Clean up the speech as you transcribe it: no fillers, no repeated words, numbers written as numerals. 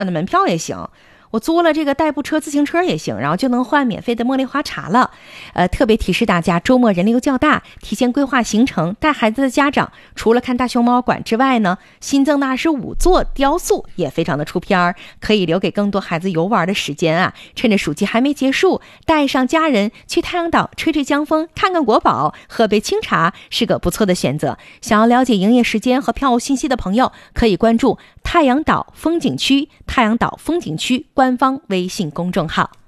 那门票也行。我租了这个代步车、自行车也行，然后就能换免费的茉莉花茶了。特别提示大家，周末人流较大，提前规划行程。带孩子的家长除了看大熊猫馆之外呢，新增的25座雕塑也非常的出片儿，可以留给更多孩子游玩的时间啊。趁着暑期还没结束，带上家人去太阳岛吹吹江风，看看国宝，喝杯清茶，是个不错的选择。想要了解营业时间和票务信息的朋友，可以关注太阳岛风景区官方微信公众号。